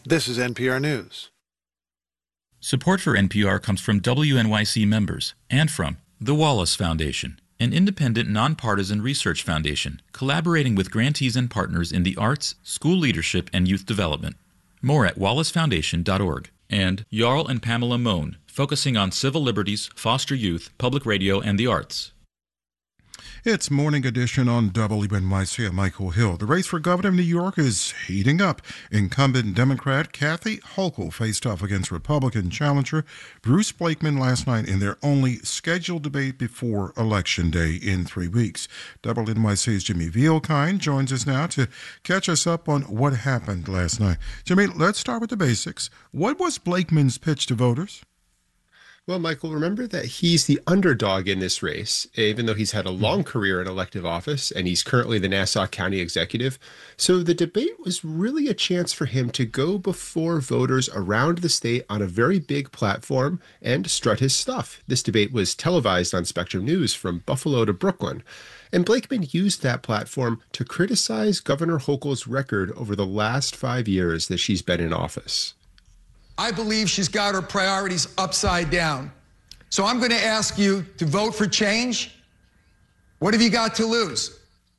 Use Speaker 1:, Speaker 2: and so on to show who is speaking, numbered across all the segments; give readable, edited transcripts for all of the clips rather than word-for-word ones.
Speaker 1: This is NPR News.
Speaker 2: Support for NPR comes from WNYC members and from the Wallace Foundation, an independent, nonpartisan research foundation collaborating with grantees and partners in the arts, school leadership, and youth development. More at wallacefoundation.org. And Jarl and Pamela Mohn, focusing on civil liberties, foster youth, public radio, and the arts.
Speaker 3: It's Morning Edition on WNYC. I'm Michael Hill. The race for governor of New York is heating up. Incumbent Democrat Kathy Hochul faced off against Republican challenger Bruce Blakeman last night in their only scheduled debate before Election Day in 3 weeks. WNYC's Jimmy Vielkind joins us now to catch us up on what happened last night. Jimmy, let's start with the basics. What was Blakeman's pitch to voters?
Speaker 4: Well, Michael, remember that he's the underdog in this race, even though he's had a long career in elective office, and he's currently the Nassau County executive. So the debate was really a chance for him to go before voters around the state on a very big platform and strut his stuff. This debate was televised on Spectrum News from Buffalo to Brooklyn. And Blakeman used that platform to criticize Governor Hochul's record over the last 5 years that she's been in office.
Speaker 5: I believe she's got her priorities upside down. So I'm going to ask you to vote for change. What have you got to lose?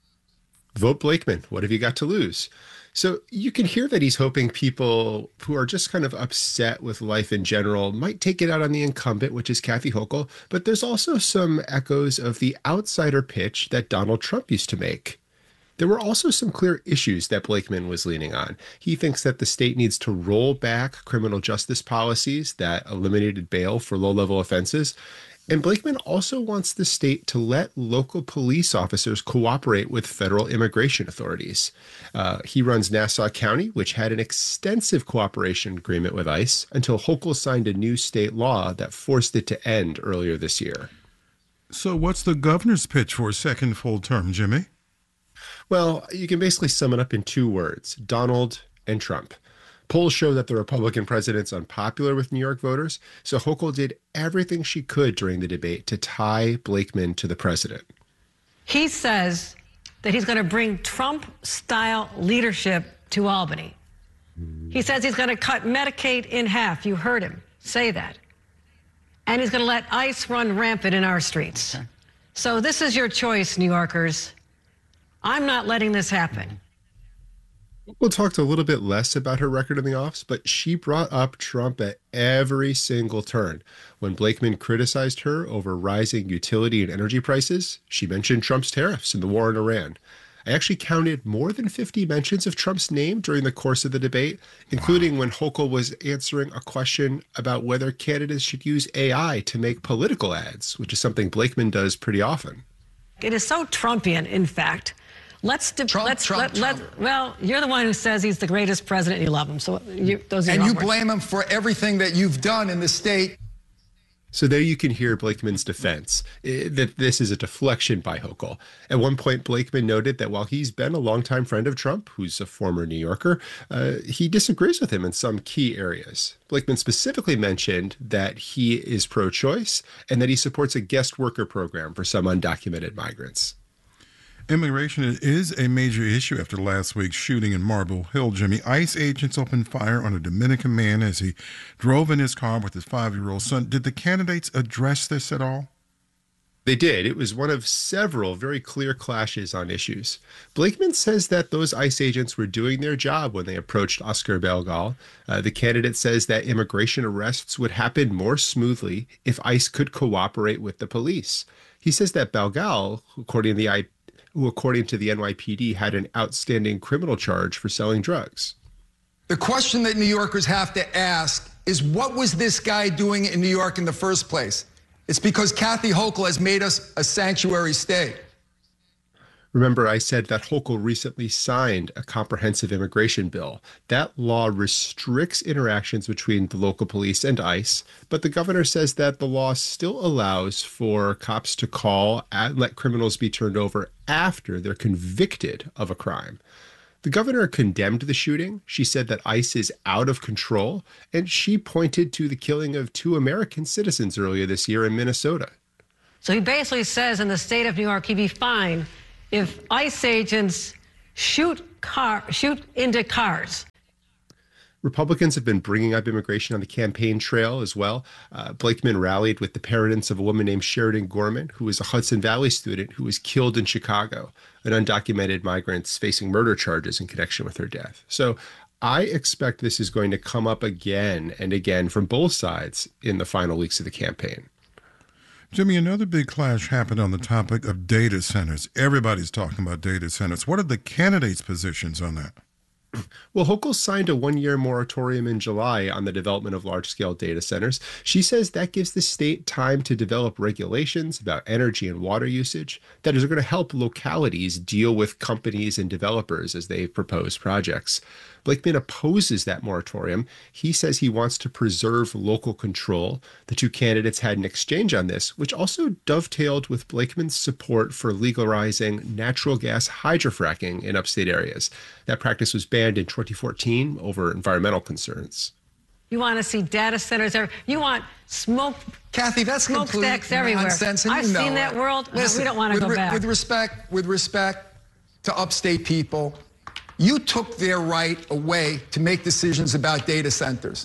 Speaker 4: Vote Blakeman. What have you got to lose? So you can hear that he's hoping people who are just kind of upset with life in general might take it out on the incumbent, which is Kathy Hochul. But there's also some echoes of the outsider pitch that Donald Trump used to make. There were also some clear issues that Blakeman was leaning on. He thinks that the state needs to roll back criminal justice policies that eliminated bail for low-level offenses. And Blakeman also wants the state to let local police officers cooperate with federal immigration authorities. He runs Nassau County, which had an extensive cooperation agreement with ICE until Hochul signed a new state law that forced it to end earlier this year.
Speaker 3: So what's the governor's pitch for a second full term, Jimmy?
Speaker 4: Well, you can basically sum it up in 2 words, Donald and Trump. Polls show that the Republican president's unpopular with New York voters, so Hochul did everything she could during the debate to tie Blakeman to the president.
Speaker 6: He says that he's going to bring Trump-style leadership to Albany. He says he's going to cut Medicaid in half. You heard him say that. And he's going to let ICE run rampant in our streets. Okay. So this is your choice, New Yorkers. I'm not letting this happen.
Speaker 4: We'll talk a little bit less about her record in the office, but she brought up Trump at every single turn. When Blakeman criticized her over rising utility and energy prices, she mentioned Trump's tariffs and the war in Iran. I actually counted more than 50 mentions of Trump's name during the course of the debate, including when Hochul was answering a question about whether candidates should use AI to make political ads, which is something Blakeman does pretty often.
Speaker 6: It is so Trumpian, in fact. Well, you're the one who says he's the greatest president and you love him. So those are your
Speaker 5: you blame him for everything that you've done in the state.
Speaker 4: So there you can hear Blakeman's defense, that this is a deflection by Hochul. At one point, Blakeman noted that while he's been a longtime friend of Trump, who's a former New Yorker, he disagrees with him in some key areas. Blakeman specifically mentioned that he is pro-choice and that he supports a guest worker program for some undocumented migrants.
Speaker 3: Immigration is a major issue after last week's shooting in Marble Hill, Jimmy. ICE agents opened fire on a Dominican man as he drove in his car with his 5-year-old son. Did the candidates address this at all?
Speaker 4: They did. It was one of several very clear clashes on issues. Blakeman says that those ICE agents were doing their job when they approached Oscar Belgal. The candidate says that immigration arrests would happen more smoothly if ICE could cooperate with the police. He says that Belgal, according to the NYPD, had an outstanding criminal charge for selling drugs.
Speaker 5: The question that New Yorkers have to ask is, what was this guy doing in New York in the first place? It's because Kathy Hochul has made us a sanctuary state.
Speaker 4: Remember, I said that Hochul recently signed a comprehensive immigration bill. That law restricts interactions between the local police and ICE, but the governor says that the law still allows for cops to call and let criminals be turned over after they're convicted of a crime. The governor condemned the shooting. She said that ICE is out of control, and she pointed to the killing of 2 American citizens earlier this year in Minnesota.
Speaker 6: So he basically says in the state of New York, he'd be fine if ICE agents shoot into cars.
Speaker 4: Republicans have been bringing up immigration on the campaign trail as well. Blakeman rallied with the parents of a woman named Sheridan Gorman, who was a Hudson Valley student who was killed in Chicago, an undocumented migrant facing murder charges in connection with her death. So I expect this is going to come up again and again from both sides in the final weeks of the campaign.
Speaker 3: Jimmy, another big clash happened on the topic of data centers. Everybody's talking about data centers. What are the candidates' positions on that?
Speaker 4: Well, Hochul signed a one-year moratorium in July on the development of large-scale data centers. She says that gives the state time to develop regulations about energy and water usage that is going to help localities deal with companies and developers as they propose projects. Blakeman opposes that moratorium. He says he wants to preserve local control. The two candidates had an exchange on this, which also dovetailed with Blakeman's support for legalizing natural gas hydrofracking in upstate areas. That practice was banned in 2014 over environmental concerns.
Speaker 6: You want to see data centers there. You want smoke.
Speaker 5: Kathy, that's
Speaker 6: smokestacks everywhere.
Speaker 5: Nonsense, and
Speaker 6: I've seen that world.
Speaker 5: Listen,
Speaker 6: we don't want to go back.
Speaker 5: With respect to upstate people, you took their right away to make decisions about data centers.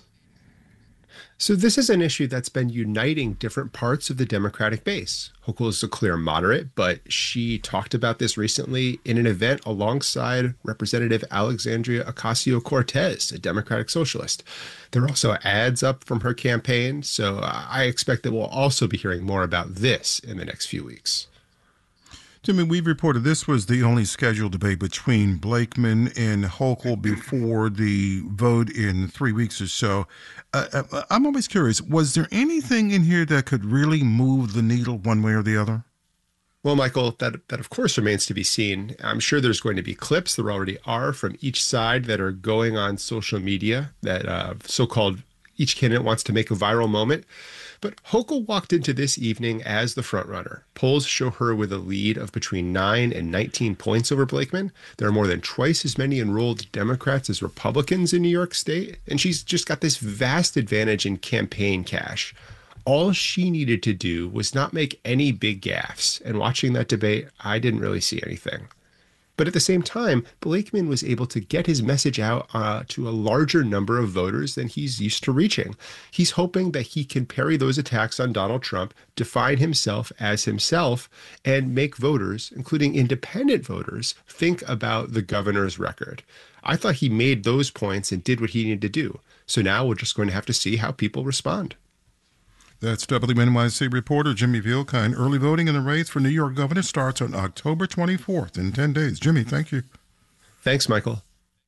Speaker 4: So this is an issue that's been uniting different parts of the Democratic base. Hochul is a clear moderate, but she talked about this recently in an event alongside Representative Alexandria Ocasio-Cortez, a Democratic socialist. There are also ads up from her campaign, so I expect that we'll also be hearing more about this in the next few weeks.
Speaker 3: Jimmy, we've reported this was the only scheduled debate between Blakeman and Hochul before the vote in 3 weeks or so. I'm always curious, was there anything in here that could really move the needle one way or the other?
Speaker 4: Well, Michael, that of course remains to be seen. I'm sure there's going to be clips, there already are, from each side that are going on social media that so-called each candidate wants to make a viral moment. But Hochul walked into this evening as the frontrunner. Polls show her with a lead of between 9 and 19 points over Blakeman. There are more than twice as many enrolled Democrats as Republicans in New York State, and she's just got this vast advantage in campaign cash. All she needed to do was not make any big gaffes, and watching that debate, I didn't really see anything. But at the same time, Blakeman was able to get his message out to a larger number of voters than he's used to reaching. He's hoping that he can parry those attacks on Donald Trump, define himself as himself, and make voters, including independent voters, think about the governor's record. I thought he made those points and did what he needed to do. So now we're just going to have to see how people respond.
Speaker 3: That's WNYC reporter Jimmy Vielkind. Early voting in the race for New York governor starts on October 24th in 10 days. Jimmy, thank you.
Speaker 4: Thanks, Michael.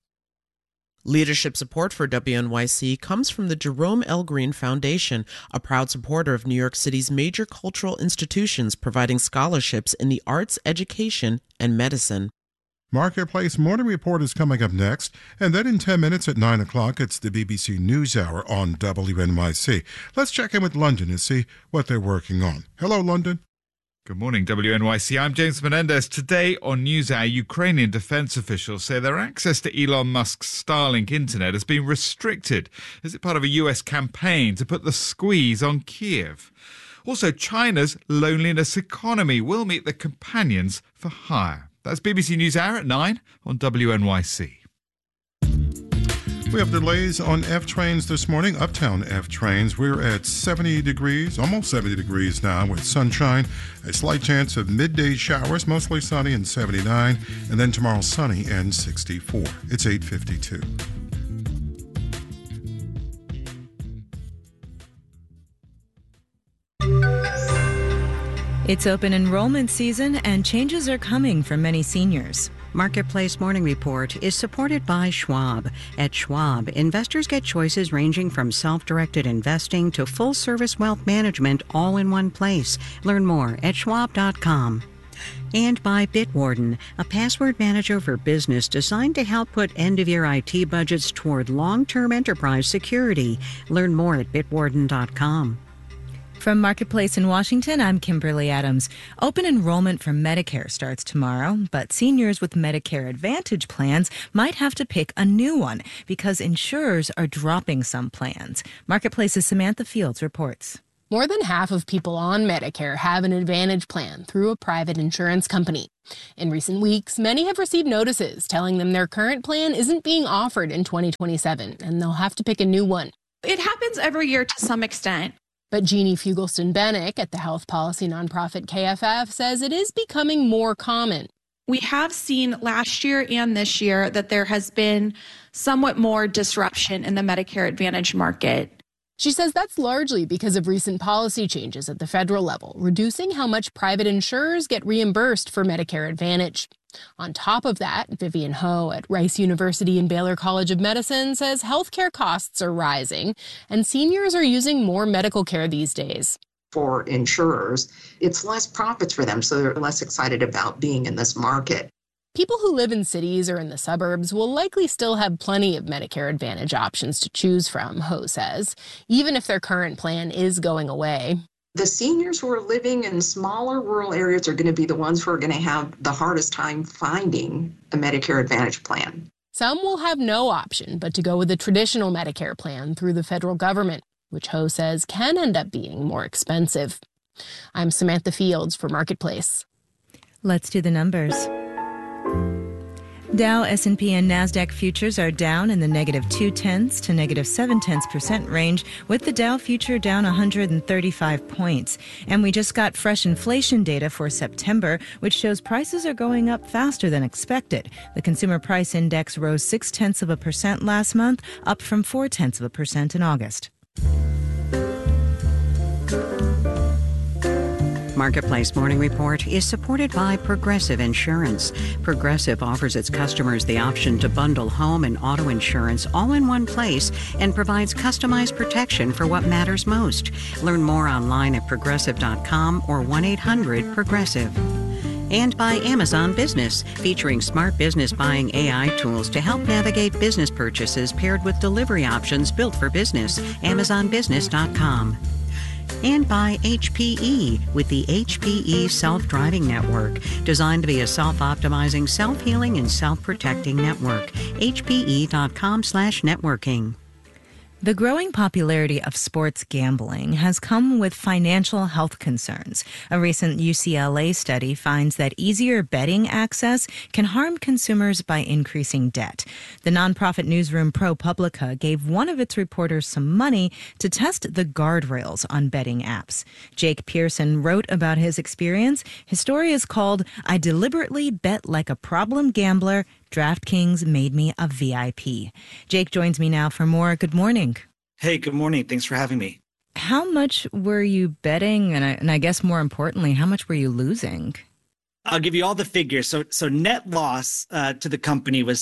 Speaker 1: Leadership support for WNYC comes from the Jerome L. Green Foundation, a proud supporter of New York City's major cultural institutions providing scholarships in the arts, education, and medicine.
Speaker 3: Marketplace Morning Report is coming up next, and then in 10 minutes at 9 o'clock, it's the BBC NewsHour on WNYC. Let's check in with London and see what they're working on. Hello, London.
Speaker 7: Good morning, WNYC. I'm James Menendez. Today on NewsHour, Ukrainian defense officials say their access to Elon Musk's Starlink internet has been restricted as part of a US campaign to put the squeeze on Kiev. Also, China's loneliness economy will meet the companions for hire. That's BBC NewsHour at 9 on WNYC.
Speaker 3: We have delays on F trains this morning, uptown F trains. We're at 70 degrees, almost 70 degrees now with sunshine, a slight chance of midday showers, mostly sunny and 79, and then tomorrow sunny and 64. It's 8:52.
Speaker 8: It's open enrollment season and changes are coming for many seniors.
Speaker 9: Marketplace Morning Report is supported by Schwab. At Schwab, investors get choices ranging from self-directed investing to full-service wealth management all in one place. Learn more at schwab.com. And by Bitwarden, a password manager for business designed to help put end-of-year IT budgets toward long-term enterprise security. Learn more at bitwarden.com.
Speaker 8: From Marketplace in Washington, I'm Kimberly Adams. Open enrollment for Medicare starts tomorrow, but seniors with Medicare Advantage plans might have to pick a new one because insurers are dropping some plans. Marketplace's Samantha Fields reports.
Speaker 10: More than half of people on Medicare have an Advantage plan through a private insurance company. In recent weeks, many have received notices telling them their current plan isn't being offered in 2027, and they'll have to pick a new one.
Speaker 11: It happens every year to some extent.
Speaker 10: But Jeannie Fugelston-Bennick at the health policy nonprofit KFF says it is becoming more common.
Speaker 11: We have seen last year and this year that there has been somewhat more disruption in the Medicare Advantage market.
Speaker 10: She says that's largely because of recent policy changes at the federal level, reducing how much private insurers get reimbursed for Medicare Advantage. On top of that, Vivian Ho at Rice University and Baylor College of Medicine says healthcare costs are rising and seniors are using more medical care these days.
Speaker 12: For insurers, it's less profits for them, so they're less excited about being in this market.
Speaker 10: People who live in cities or in the suburbs will likely still have plenty of Medicare Advantage options to choose from, Ho says, even if their current plan is going away.
Speaker 12: The seniors who are living in smaller rural areas are going to be the ones who are going to have the hardest time finding a Medicare Advantage plan.
Speaker 10: Some will have no option but to go with a traditional Medicare plan through the federal government, which Ho says can end up being more expensive. I'm Samantha Fields for Marketplace.
Speaker 8: Let's do the numbers. Dow, S&P, and NASDAQ futures are down in the negative 0.2 to negative 0.7% range, with the Dow future down 135 points. And we just got fresh inflation data for September, which shows prices are going up faster than expected. The Consumer Price Index rose 0.6% last month, up from 0.4% in August.
Speaker 9: Marketplace Morning Report is supported by Progressive Insurance. Progressive offers its customers the option to bundle home and auto insurance all in one place and provides customized protection for what matters most. Learn more online at progressive.com or 1-800-PROGRESSIVE. And by Amazon Business, featuring smart business buying AI tools to help navigate business purchases paired with delivery options built for business. AmazonBusiness.com. And by HPE with the HPE Self-Driving Network, designed to be a self-optimizing, self-healing, and self-protecting network. HPE.com/networking.
Speaker 8: The growing popularity of sports gambling has come with financial health concerns. A recent UCLA study finds that easier betting access can harm consumers by increasing debt. The nonprofit newsroom ProPublica gave one of its reporters some money to test the guardrails on betting apps. Jake Pearson wrote about his experience. His story is called "I Deliberately Bet Like a Problem Gambler. DraftKings Made Me a VIP." Jake joins me now for more. Good morning.
Speaker 13: Hey, good morning. Thanks for having me.
Speaker 8: How much were you betting? And I guess more importantly, how much were you losing?
Speaker 13: I'll give you all the figures. So net loss to the company was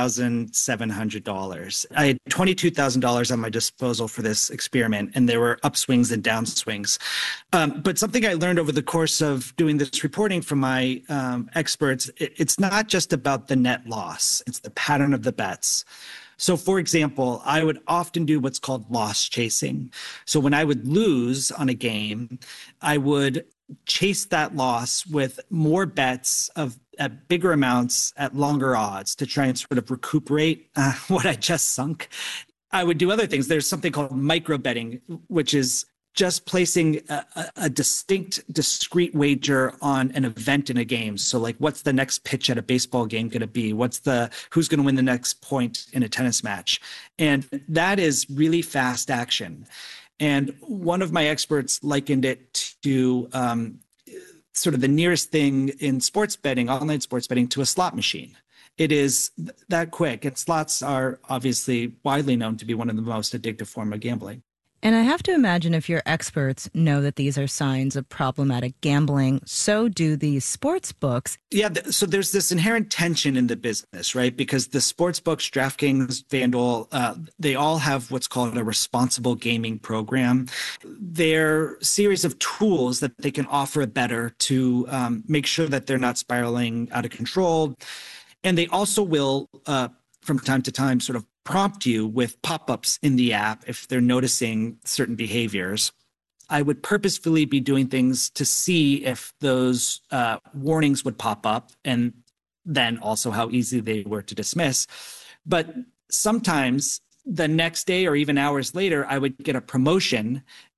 Speaker 13: $10,700. I had $22,000 on my disposal for this experiment, and there were upswings and downswings. But something I learned over the course of doing this reporting from my experts, it's not just about the net loss. It's the pattern of the bets. So, for example, I would often do what's called loss chasing. So when I would lose on a game, I would chase that loss with more bets at bigger amounts at longer odds to try and sort of recuperate what I just sunk. I would do other things. There's something called micro betting, which is just placing a discrete wager on an event in a game. So like, what's the next pitch at a baseball game going to be? Who's going to win the next point in a tennis match? And that is really fast action. And one of my experts likened it to sort of the nearest thing in sports betting, online sports betting, to a slot machine. It is that quick. And slots are obviously widely known to be one of the most addictive form of gambling.
Speaker 8: And I have to imagine if your experts know that these are signs of problematic gambling, so do these sports books.
Speaker 13: Yeah, so there's this inherent tension in the business, right? Because the sports books, DraftKings, FanDuel, they all have what's called a responsible gaming program. They're a series of tools that they can offer better to make sure that they're not spiraling out of control. And they also will, from time to time, sort of prompt you with pop-ups in the app if they're noticing certain behaviors. I would purposefully be doing things to see if those warnings would pop up, and then also how easy they were to dismiss. But sometimes the next day or even hours later, I would get a promotion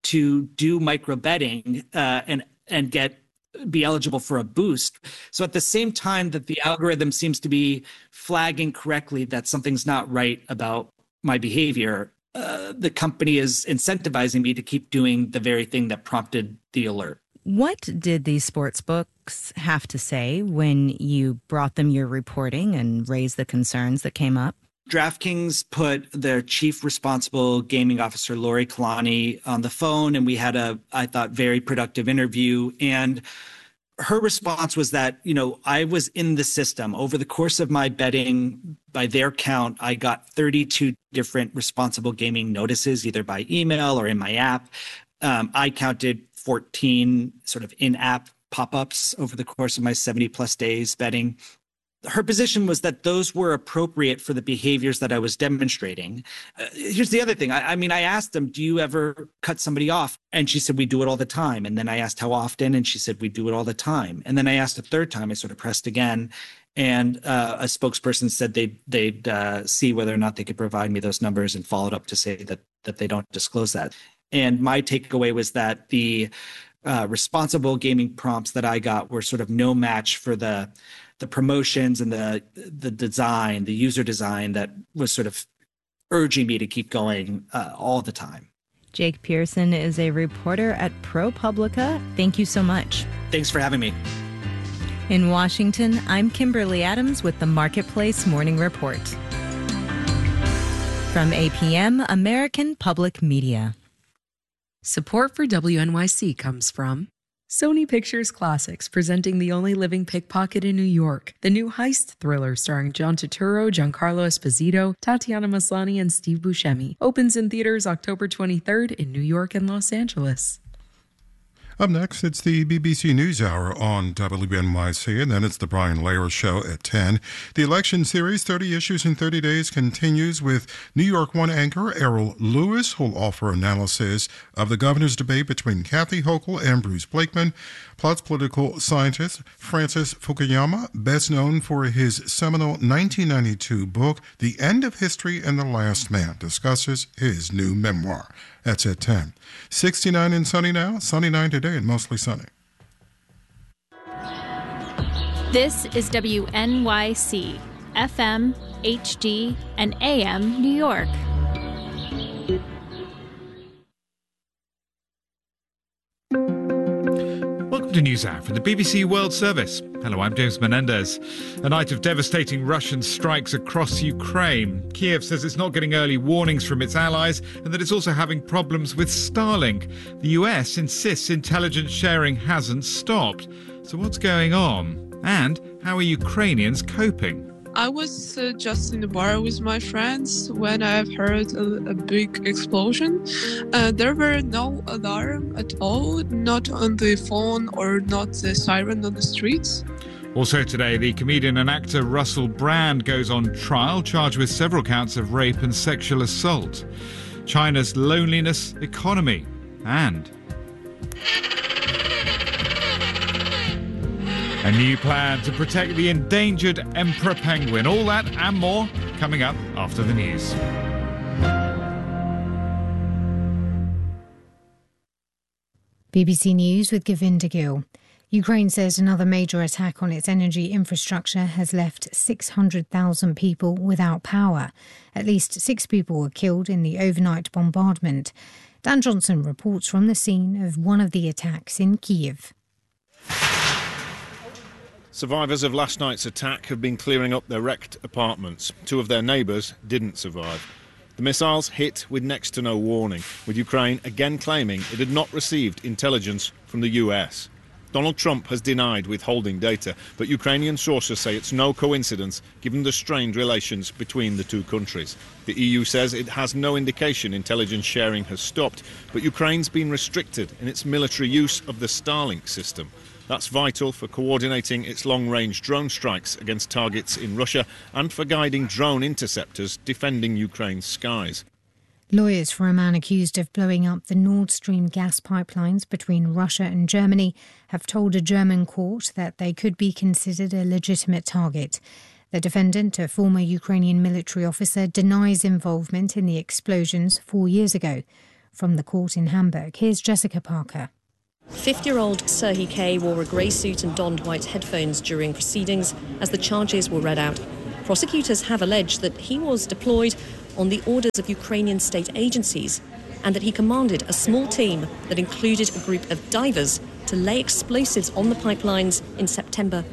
Speaker 13: to do micro betting and be eligible for a boost. So at the same time that the algorithm seems to be flagging correctly that something's not right about my behavior, the company is incentivizing me to keep doing the very thing that prompted the alert.
Speaker 8: What did these sports books have to say when you brought them your reporting and raised the concerns that came up?
Speaker 13: DraftKings put their chief responsible gaming officer, Lori Kalani, on the phone, and we had I thought, very productive interview. And her response was that, I was in the system. Over the course of my betting, by their count, I got 32 different responsible gaming notices, either by email or in my app. I counted 14 sort of in-app pop-ups over the course of my 70-plus days betting. Her position was that those were appropriate for the behaviors that I was demonstrating. Here's the other thing. I asked them, do you ever cut somebody off? And she said, we do it all the time. And then I asked how often, and she said, we do it all the time. And then I asked a third time, I sort of pressed again. And a spokesperson said they'd see whether or not they could provide me those numbers, and followed up to say that they don't disclose that. And my takeaway was that the responsible gaming prompts that I got were sort of no match for the promotions and the design, the user design that was sort of urging me to keep going all the time.
Speaker 8: Jake Pearson is a reporter at ProPublica. Thank you so much.
Speaker 13: Thanks for having me.
Speaker 8: In Washington, I'm Kimberly Adams with the Marketplace Morning Report. From APM, American Public Media.
Speaker 14: Support for WNYC comes from Sony Pictures Classics, presenting The Only Living Pickpocket in New York, the new heist thriller starring John Turturro, Giancarlo Esposito, Tatiana Maslany, and Steve Buscemi. Opens in theaters October 23rd in New York and Los Angeles.
Speaker 3: Up next, it's the BBC NewsHour on WNYC, and then it's the Brian Lehrer Show at 10. The election series, 30 Issues in 30 Days, continues with New York One anchor Errol Lewis, who'll offer analysis of the governor's debate between Kathy Hochul and Bruce Blakeman, plus political scientist Francis Fukuyama, best known for his seminal 1992 book, The End of History and the Last Man, discusses his new memoir. That's at 10. 69 and sunny now, 79 today and mostly sunny.
Speaker 15: This is WNYC, FM, HD, and AM New York.
Speaker 7: Welcome to NewsHour from the BBC World Service. Hello, I'm James Menendez. A night of devastating Russian strikes across Ukraine. Kiev says it's not getting early warnings from its allies and that it's also having problems with Starlink. The US insists intelligence sharing hasn't stopped. So what's going on? And how are Ukrainians coping?
Speaker 16: I was just in the bar with my friends when I've heard a big explosion. There were no alarm at all, not on the phone or not the siren on the streets.
Speaker 7: Also today, the comedian and actor Russell Brand goes on trial, charged with several counts of rape and sexual assault. China's loneliness economy and a new plan to protect the endangered emperor penguin. All that and more coming up after the news.
Speaker 17: BBC News with Govinda Gill. Ukraine says another major attack on its energy infrastructure has left 600,000 people without power. At least 6 people were killed in the overnight bombardment. Dan Johnson reports from the scene of one of the attacks in Kyiv.
Speaker 18: Survivors of last night's attack have been clearing up their wrecked apartments. 2 of their neighbours didn't survive. The missiles hit with next to no warning, with Ukraine again claiming it had not received intelligence from the US. Donald Trump has denied withholding data, but Ukrainian sources say it's no coincidence given the strained relations between the 2 countries. The EU says it has no indication intelligence sharing has stopped, but Ukraine's been restricted in its military use of the Starlink system. That's vital for coordinating its long-range drone strikes against targets in Russia and for guiding drone interceptors defending Ukraine's skies.
Speaker 17: Lawyers for a man accused of blowing up the Nord Stream gas pipelines between Russia and Germany have told a German court that they could be considered a legitimate target. The defendant, a former Ukrainian military officer, denies involvement in the explosions 4 years ago. From the court in Hamburg, here's Jessica Parker.
Speaker 19: 50-year-old Serhii K wore a grey suit and donned white headphones during proceedings as the charges were read out. Prosecutors have alleged that he was deployed on the orders of Ukrainian state agencies and that he commanded a small team that included a group of divers to lay explosives on the pipelines in September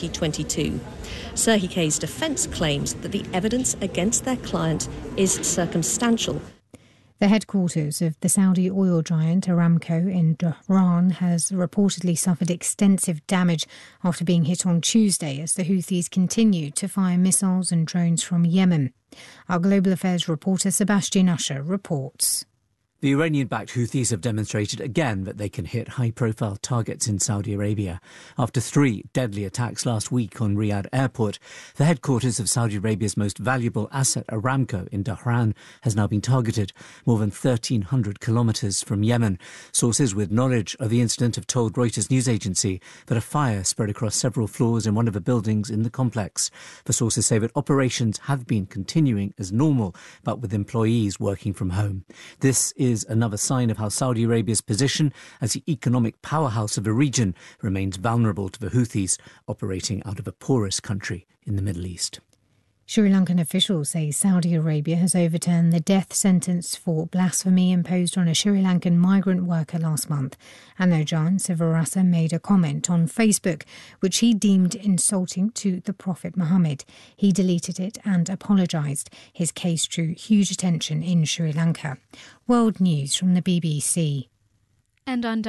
Speaker 19: 2022. Serhii K's defence claims that the evidence against their client is circumstantial.
Speaker 17: The headquarters of the Saudi oil giant Aramco in Dhahran has reportedly suffered extensive damage after being hit on Tuesday as the Houthis continue to fire missiles and drones from Yemen. Our Global Affairs reporter Sebastian Usher reports.
Speaker 20: The Iranian-backed Houthis have demonstrated again that they can hit high-profile targets in Saudi Arabia. After 3 deadly attacks last week on Riyadh Airport, the headquarters of Saudi Arabia's most valuable asset, Aramco, in Dhahran, has now been targeted, more than 1,300 kilometres from Yemen. Sources with knowledge of the incident have told Reuters news agency that a fire spread across several floors in one of the buildings in the complex. The sources say that operations have been continuing as normal, but with employees working from home. This is another sign of how Saudi Arabia's position as the economic powerhouse of the region remains vulnerable to the Houthis operating out of the poorest country in the Middle East.
Speaker 17: Sri Lankan officials say Saudi Arabia has overturned the death sentence for blasphemy imposed on a Sri Lankan migrant worker last month. Anojan Sivarasa made a comment on Facebook, which he deemed insulting to the Prophet Muhammad. He deleted it and apologised. His case drew huge attention in Sri Lanka. World News from the BBC.
Speaker 21: And on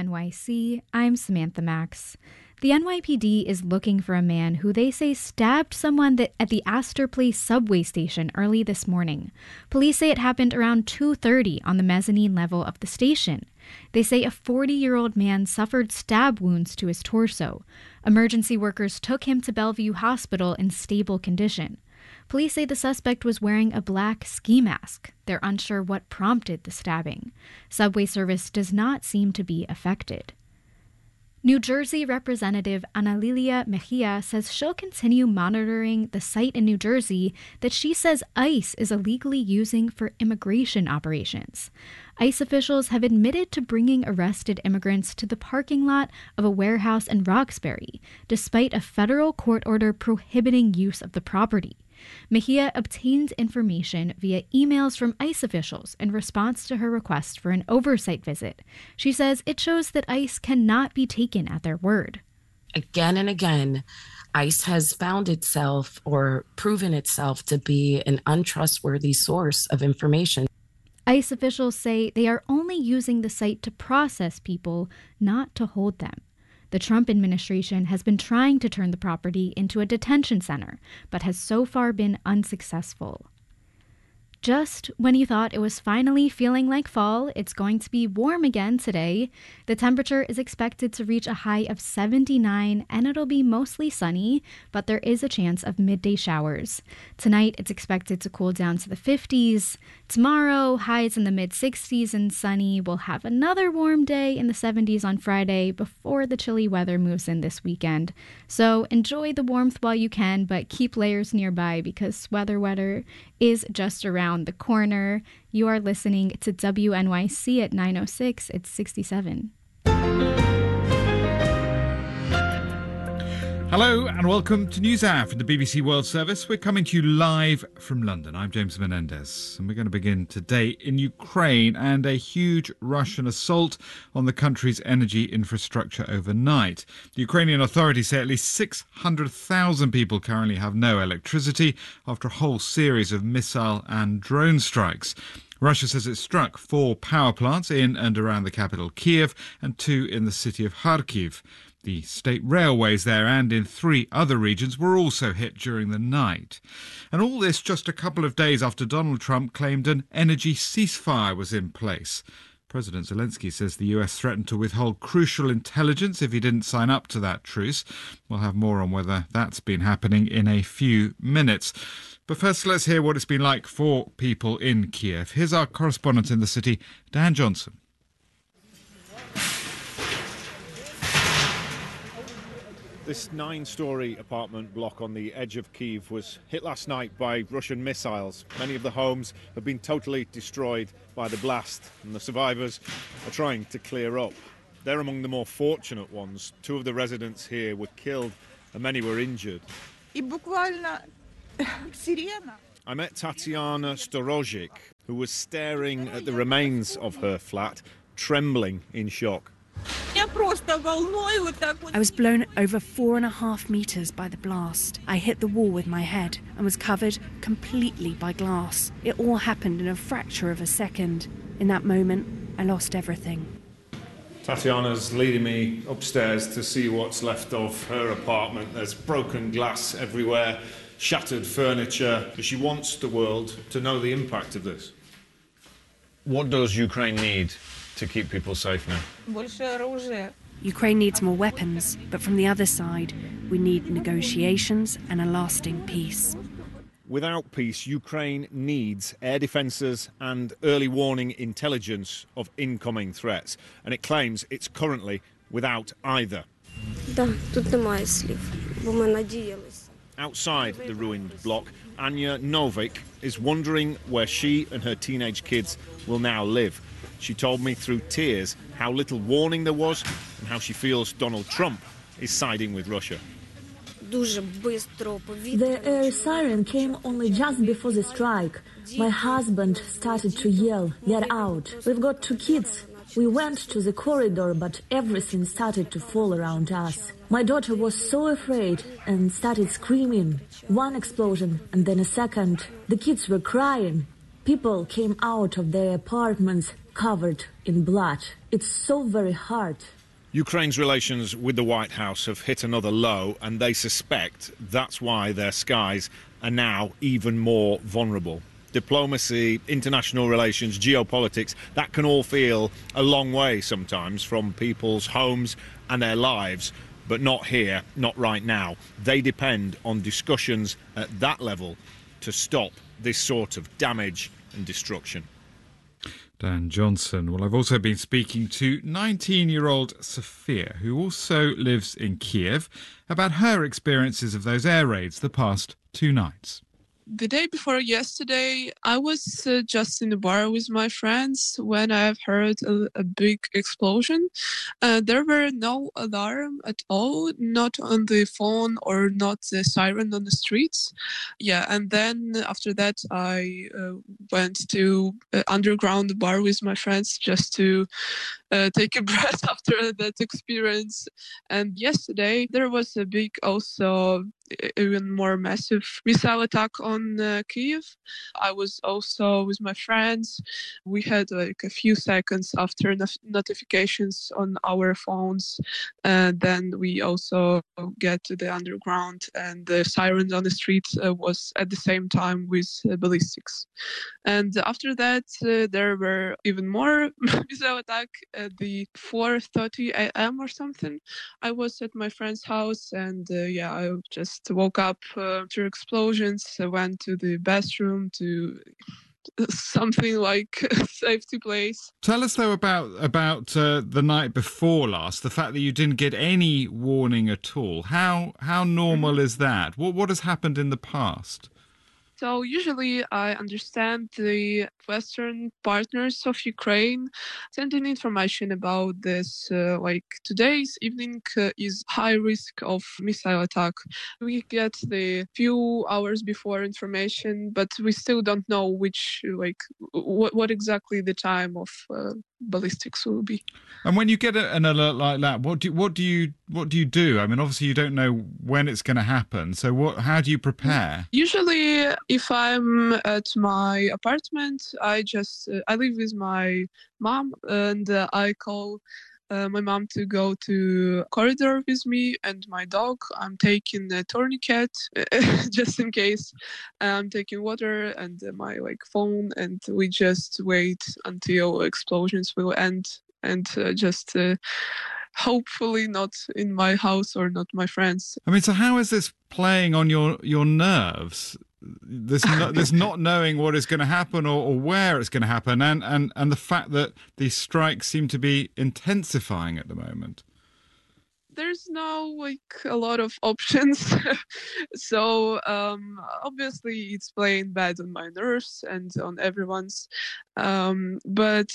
Speaker 21: WNYC, I'm Samantha Max. The NYPD is looking for a man who they say stabbed someone at the Astor Place subway station early this morning. Police say it happened around 2:30 on the mezzanine level of the station. They say a 40-year-old man suffered stab wounds to his torso. Emergency workers took him to Bellevue Hospital in stable condition. Police say the suspect was wearing a black ski mask. They're unsure what prompted the stabbing. Subway service does not seem to be affected. New Jersey Representative Ana Lilia Mejia says she'll continue monitoring the site in New Jersey that she says ICE is illegally using for immigration operations. ICE officials have admitted to bringing arrested immigrants to the parking lot of a warehouse in Roxbury, despite a federal court order prohibiting use of the property. Mejia obtained information via emails from ICE officials in response to her request for an oversight visit. She says it shows that ICE cannot be taken at their word.
Speaker 22: Again and again, ICE has found itself or proven itself to be an untrustworthy source of information.
Speaker 21: ICE officials say they are only using the site to process people, not to hold them. The Trump administration has been trying to turn the property into a detention center, but has so far been unsuccessful. Just when you thought it was finally feeling like fall, it's going to be warm again today. The temperature is expected to reach a high of 79, and it'll be mostly sunny, but there is a chance of midday showers. Tonight, it's expected to cool down to the 50s. Tomorrow, highs in the mid-60s and sunny. We'll have another warm day in the 70s on Friday before the chilly weather moves in this weekend. So enjoy the warmth while you can, but keep layers nearby because weather is just around the corner. You are listening to WNYC at 9:06. It's 67.
Speaker 7: Hello and welcome to NewsHour from the BBC World Service. We're coming to you live from London. I'm James Menendez, and we're going to begin today in Ukraine and a huge Russian assault on the country's energy infrastructure overnight. The Ukrainian authorities say at least 600,000 people currently have no electricity after a whole series of missile and drone strikes. Russia says it struck 4 power plants in and around the capital Kiev and 2 in the city of Kharkiv. The state railways there and in 3 other regions were also hit during the night. And all this just a couple of days after Donald Trump claimed an energy ceasefire was in place. President Zelensky says the US threatened to withhold crucial intelligence if he didn't sign up to that truce. We'll have more on whether that's been happening in a few minutes. But first, let's hear what it's been like for people in Kiev. Here's our correspondent in the city, Dan Johnson.
Speaker 18: This 9-storey apartment block on the edge of Kyiv was hit last night by Russian missiles. Many of the homes have been totally destroyed by the blast, and the survivors are trying to clear up. They're among the more fortunate ones. 2 of the residents here were killed and many were injured. I met Tatiana Storozhik, who was staring at the remains of her flat, trembling in shock.
Speaker 2: I was blown over 4.5 meters by the blast. I hit the wall with my head and was covered completely by glass. It all happened in a fraction of a second. In that moment, I lost everything.
Speaker 18: Tatiana's leading me upstairs to see what's left of her apartment. There's broken glass everywhere, shattered furniture. She wants the world to know the impact of this. What does Ukraine need to keep people safe now?
Speaker 2: Ukraine needs more weapons, but from the other side, we need negotiations and a lasting peace.
Speaker 18: Without peace, Ukraine needs air defences and early warning intelligence of incoming threats, and it claims it's currently without either. Outside the ruined block, Anya Novik is wondering where she and her teenage kids will now live. She told me through tears how little warning there was and how she feels Donald Trump is siding with Russia.
Speaker 6: The air siren came only just before the strike. My husband started to yell, "Get out! We've got 2 kids." We went to the corridor, but everything started to fall around us. My daughter was so afraid and started screaming. 1 explosion and then a second. The kids were crying. People came out of their apartments covered in blood. It's so very hard.
Speaker 18: Ukraine's relations with the White House have hit another low, and they suspect that's why their skies are now even more vulnerable. Diplomacy, international relations, geopolitics, that can all feel a long way sometimes from people's homes and their lives, but not here, not right now. They depend on discussions at that level to stop this sort of damage and destruction.
Speaker 7: Dan Johnson. Well, I've also been speaking to 19-year-old Sophia, who also lives in Kiev, about her experiences of those air raids the past 2 nights.
Speaker 16: The day before yesterday, I was just in the bar with my friends when I have heard a big explosion. There were no alarm at all, not on the phone or not the siren on the streets. Yeah, and then after that, I went to underground bar with my friends just to take a breath after that experience. And yesterday, there was a big, also even more massive missile attack on Kyiv. I was also with my friends. We had like a few seconds after notifications on our phones. And then we also get to the underground, and the sirens on the street was at the same time with ballistics. And after that, there were even more missile attack at the 4:30 a.m. or something. I was at my friend's house, and I just woke up to explosions. I went to the bathroom to something like a safety place.
Speaker 7: Tell us though about the night before last, the fact that you didn't get any warning at all. How normal is that? What has happened in the past?
Speaker 16: So usually I understand the Western partners of Ukraine sending information about this, like today's evening is high risk of missile attack. We get the few hours before information, but we still don't know what exactly the time of ballistics will be.
Speaker 7: And when you get an alert like that, what do you do? I mean, obviously you don't know when it's going to happen. So how do you prepare?
Speaker 16: Usually, if I'm at my apartment, I live with my mom, and I call my mom to go to corridor with me and my dog. I'm taking a tourniquet just in case. I'm taking water and my phone, and we just wait until explosions will end, and hopefully not in my house or not my friends.
Speaker 7: I mean, so how is this playing on your nerves? This not knowing what is going to happen or where it's going to happen, and the fact that these strikes seem to be intensifying at the moment.
Speaker 16: there's now like a lot of options. So obviously it's playing bad on my nerves and on everyone's. But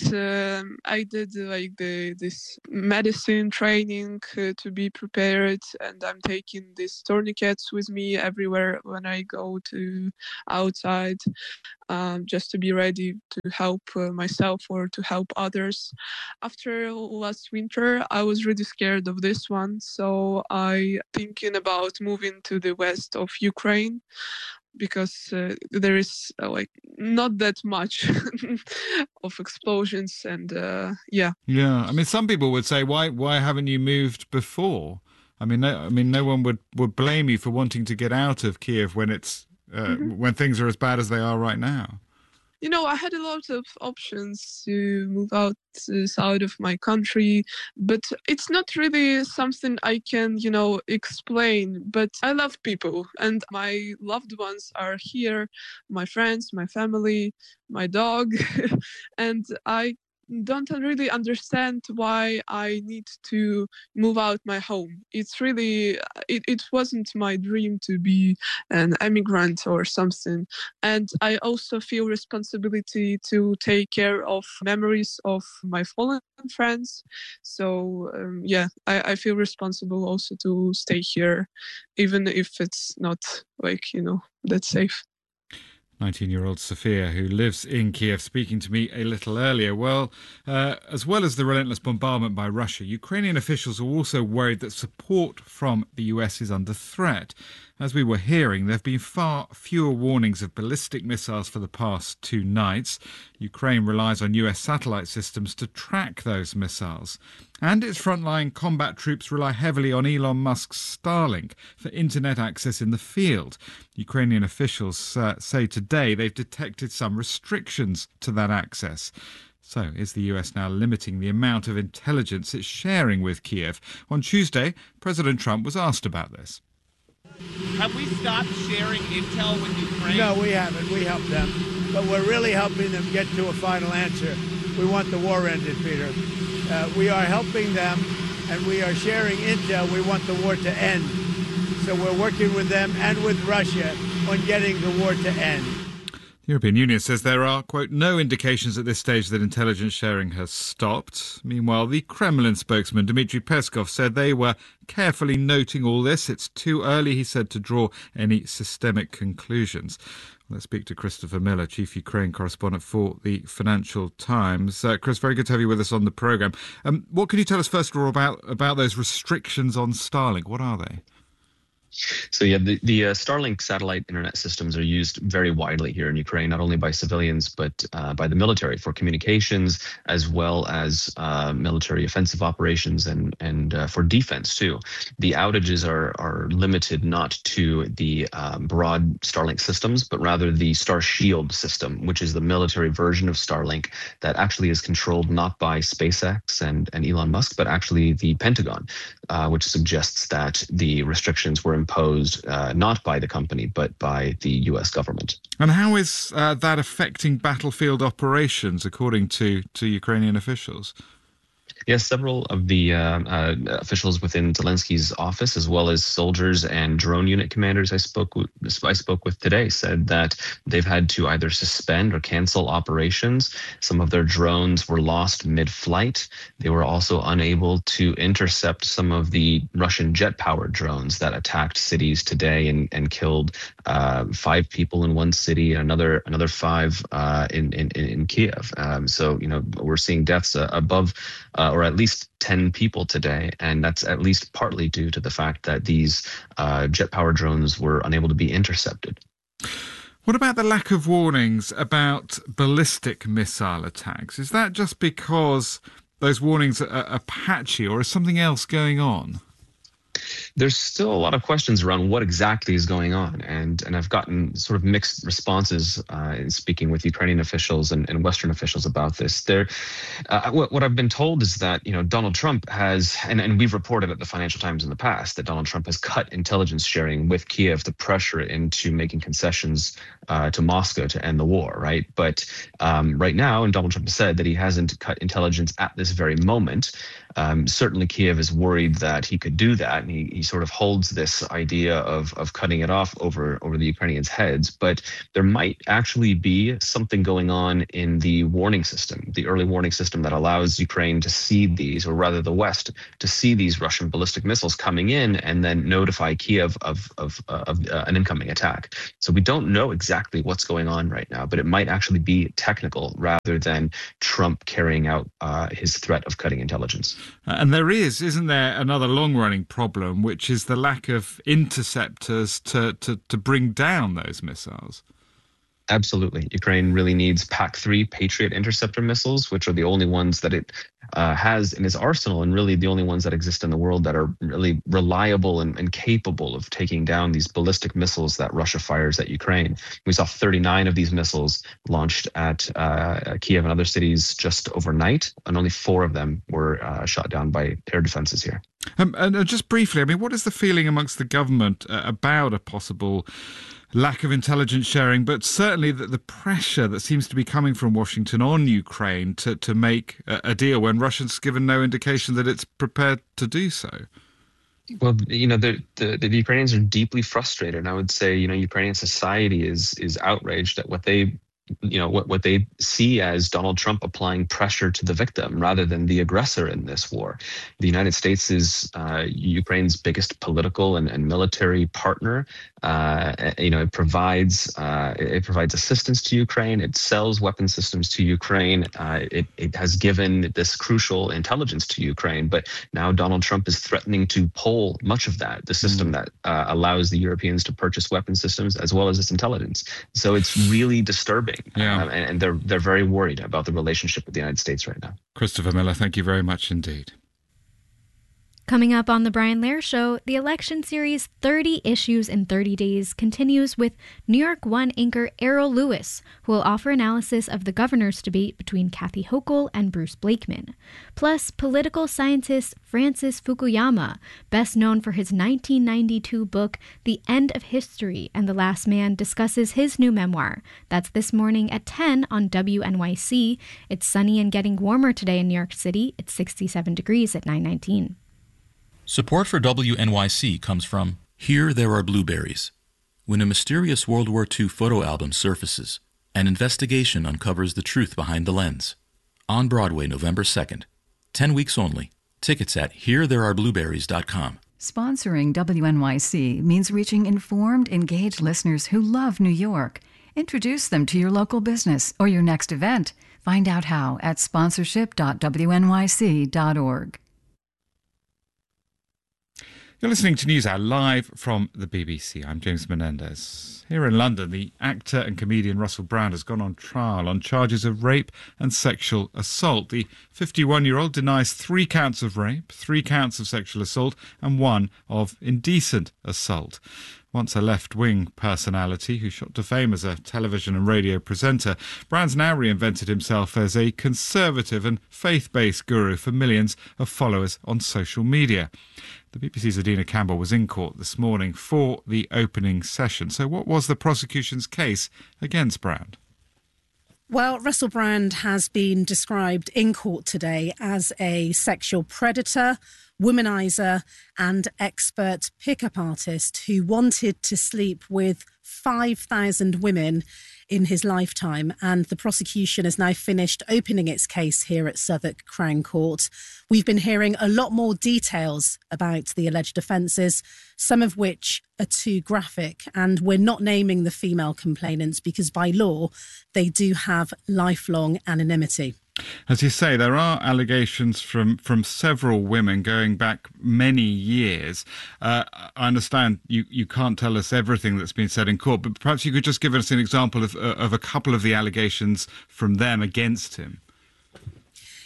Speaker 16: I did like this medicine training to be prepared, and I'm taking these tourniquets with me everywhere when I go to outside, just to be ready to help myself or to help others. After last winter, I was really scared of this one, so I thinking about moving to the west of Ukraine, because there is like not that much of explosions and yeah.
Speaker 7: I mean, some people would say, why haven't you moved before? I mean, no one would blame you for wanting to get out of Kiev when it's when things are as bad as they are right now.
Speaker 16: You know, I had a lot of options to move out of my country, but it's not really something I can, explain. But I love people, and my loved ones are here, my friends, my family, my dog, and I don't really understand why I need to move out my home. It's really, it wasn't my dream to be an immigrant or something. And I also feel responsibility to take care of memories of my fallen friends. So I feel responsible also to stay here, even if it's not like, that safe.
Speaker 7: 19-year-old Sofia, who lives in Kiev, speaking to me a little earlier. Well, as well as the relentless bombardment by Russia, Ukrainian officials are also worried that support from the US is under threat. As we were hearing, there have been far fewer warnings of ballistic missiles for the past 2 nights. Ukraine relies on US satellite systems to track those missiles. And its frontline combat troops rely heavily on Elon Musk's Starlink for internet access in the field. Ukrainian officials say today they've detected some restrictions to that access. So is the US now limiting the amount of intelligence it's sharing with Kiev? On Tuesday, President Trump was asked about this.
Speaker 4: Have we stopped sharing intel with Ukraine?
Speaker 5: No, we haven't. We help them. But we're really helping them get to a final answer. We want the war ended, Peter. We are helping them, and we are sharing intel. We want the war to end. So we're working with them and with Russia on getting the war to end.
Speaker 7: The European Union says there are, quote, no indications at this stage that intelligence sharing has stopped. Meanwhile, the Kremlin spokesman, Dmitry Peskov, said they were carefully noting all this. It's too early, he said, to draw any systemic conclusions. Let's speak to Christopher Miller, Chief Ukraine Correspondent for the Financial Times. Chris, very good to have you with us on the programme. What can you tell us first of all about those restrictions on Starlink? What are they?
Speaker 23: So the Starlink satellite internet systems are used very widely here in Ukraine, not only by civilians, but by the military for communications, as well as military offensive operations and for defense too. The outages are limited not to the broad Starlink systems, but rather the Starshield system, which is the military version of Starlink that actually is controlled not by SpaceX and Elon Musk, but actually the Pentagon, which suggests that the restrictions were imposed not by the company, but by the U.S. government.
Speaker 7: And how is that affecting battlefield operations, according to Ukrainian officials?
Speaker 23: Yes, several of the officials within Zelensky's office, as well as soldiers and drone unit commanders I spoke with today, said that they've had to either suspend or cancel operations. Some of their drones were lost mid-flight. They were also unable to intercept some of the Russian jet-powered drones that attacked cities today and killed 5 people in one city, another 5 in Kiev. So we're seeing deaths above. Or at least 10 people today, and that's at least partly due to the fact that these jet-powered drones were unable to be intercepted.
Speaker 7: What about the lack of warnings about ballistic missile attacks? Is that just because those warnings are patchy, or is something else going on?
Speaker 23: there's still a lot of questions around what exactly is going on. And I've gotten sort of mixed responses in speaking with Ukrainian officials and Western officials about this. What I've been told is that, Donald Trump has, and we've reported at the Financial Times in the past, that Donald Trump has cut intelligence sharing with Kiev to pressure it into making concessions to Moscow to end the war, right? But right now, and Donald Trump has said that he hasn't cut intelligence at this very moment. Certainly Kiev is worried that he could do that, and he sort of holds this idea of cutting it off over the Ukrainians' heads. But there might actually be something going on in the warning system, the early warning system that allows Ukraine to see these, or rather the West, to see these Russian ballistic missiles coming in and then notify Kiev of an incoming attack. So we don't know exactly what's going on right now, but it might actually be technical rather than Trump carrying out his threat of cutting intelligence.
Speaker 7: And there isn't there, another long-running problem, which is the lack of interceptors to bring down those missiles?
Speaker 23: Absolutely. Ukraine really needs PAC-3 Patriot interceptor missiles, which are the only ones that it has in its arsenal, and really the only ones that exist in the world that are really reliable and capable of taking down these ballistic missiles that Russia fires at Ukraine. We saw 39 of these missiles launched at Kiev and other cities just overnight, and only 4 of them were shot down by air defenses here.
Speaker 7: And just briefly, what is the feeling amongst the government about a possible lack of intelligence sharing, but certainly the pressure that seems to be coming from Washington on Ukraine to make a deal when Russia's given no indication that it's prepared to do so?
Speaker 23: Well, the Ukrainians are deeply frustrated, and I would say, Ukrainian society is outraged at what they see as Donald Trump applying pressure to the victim rather than the aggressor in this war. The United States is Ukraine's biggest political and military partner. It provides assistance to Ukraine. It sells weapon systems to Ukraine. It has given this crucial intelligence to Ukraine. But now Donald Trump is threatening to pull much of that, the system that allows the Europeans to purchase weapon systems as well as its intelligence. So it's really disturbing.
Speaker 7: Yeah.
Speaker 23: And they're very worried about the relationship with the United States right now.
Speaker 7: Christopher Miller, thank you very much indeed.
Speaker 21: Coming up on The Brian Lehrer Show, the election series 30 Issues in 30 Days continues with New York One anchor Errol Lewis, who will offer analysis of the governor's debate between Kathy Hochul and Bruce Blakeman. Plus, political scientist Francis Fukuyama, best known for his 1992 book The End of History and the Last Man, discusses his new memoir. That's this morning at 10 on WNYC. It's sunny and getting warmer today in New York City. It's 67 degrees at 9:19.
Speaker 1: Support for WNYC comes from Here There Are Blueberries. When a mysterious World War II photo album surfaces, an investigation uncovers the truth behind the lens. On Broadway, November 2nd. 10 weeks only. Tickets at HereThereAreBlueberries.com.
Speaker 11: Sponsoring WNYC means reaching informed, engaged listeners who love New York. Introduce them to your local business or your next event. Find out how at sponsorship.wnyc.org.
Speaker 7: You're listening to NewsHour live from the BBC. I'm James Menendez. Here in London, the actor and comedian Russell Brand has gone on trial on charges of rape and sexual assault. The 51-year-old denies 3 counts of rape, 3 counts of sexual assault, and 1 of indecent assault. Once a left-wing personality who shot to fame as a television and radio presenter, Brand's now reinvented himself as a conservative and faith-based guru for millions of followers on social media. The BBC's Adina Campbell was in court this morning for the opening session. So what was the prosecution's case against Brand?
Speaker 12: Well, Russell Brand has been described in court today as a sexual predator, womanizer and expert pickup artist who wanted to sleep with 5,000 women in his lifetime. And the prosecution has now finished opening its case here at Southwark Crown Court. We've been hearing a lot more details about the alleged offences, some of which are too graphic. And we're not naming the female complainants because by law, they do have lifelong anonymity.
Speaker 7: As you say, there are allegations from several women going back many years. I understand you can't tell us everything that's been said in court, but perhaps you could just give us an example of a couple of the allegations from them against him.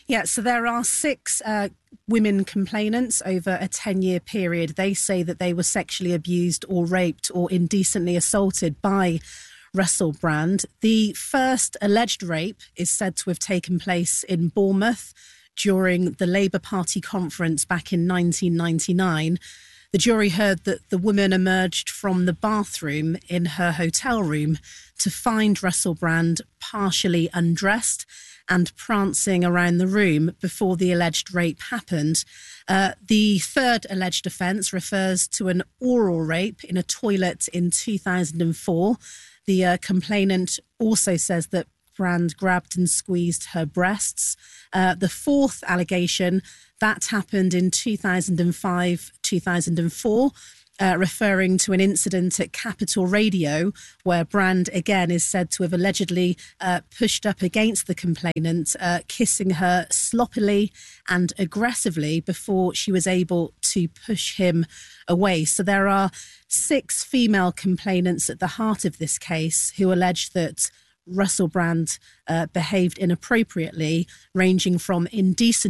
Speaker 12: Yeah, so there are 6 women complainants over a 10-year period. They say that they were sexually abused or raped or indecently assaulted by Russell Brand. The first alleged rape is said to have taken place in Bournemouth during the Labour Party conference back in 1999. The jury heard that the woman emerged from the bathroom in her hotel room to find Russell Brand partially undressed and prancing around the room before the alleged rape happened. The third alleged offence refers to an oral rape in a toilet in 2004. The complainant also says that Brand grabbed and squeezed her breasts. The fourth allegation, that happened in 2005-2004, referring to an incident at Capital Radio where Brand, again, is said to have allegedly pushed up against the complainant, kissing her sloppily and aggressively before she was able to push him away. So there are 6 female complainants at the heart of this case who allege that Russell Brand behaved inappropriately, ranging from indecent